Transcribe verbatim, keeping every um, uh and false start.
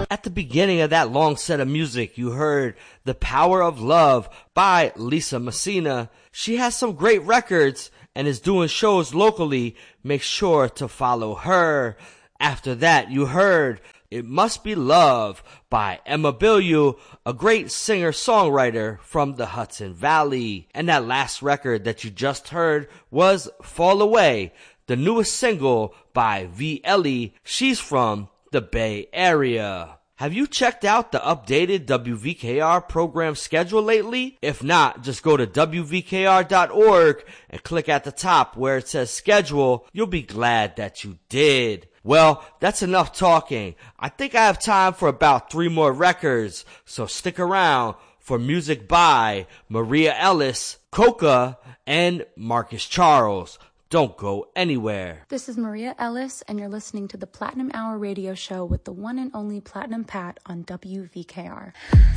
At the beginning of that long set of music, you heard The Power of Love by Lisa Messina. She has some great records and is doing shows locally. Make sure to follow her. After that, you heard It Must Be Love by Emma Bilyeu, a great singer-songwriter from the Hudson Valley. And that last record that you just heard was Fall Away, the newest single by V. Ellie. She's from the Bay Area. Have you checked out the updated W V K R program schedule lately? If not, just go to W V K R dot org and click at the top where it says schedule. You'll be glad that you did. Well, that's enough talking. I think I have time for about three more records, so stick around for music by Maria Ellis, Coca, and Marcus Charles. Don't go anywhere. This is Maria Ellis, and you're listening to the Platinum Hour radio show with the one and only Platinum Pat on W V K R.